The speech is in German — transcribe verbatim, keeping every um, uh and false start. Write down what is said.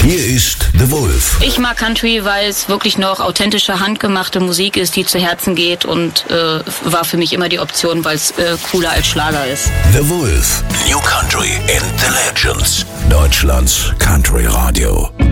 Hier ist The Wolf. Ich mag Country, weil es wirklich noch authentische, handgemachte Musik ist, die zu Herzen geht und äh, war für mich immer die Option, weil es äh, cooler als Schlager ist. The Wolf. New Country and the Legends. Deutschlands Country Radio.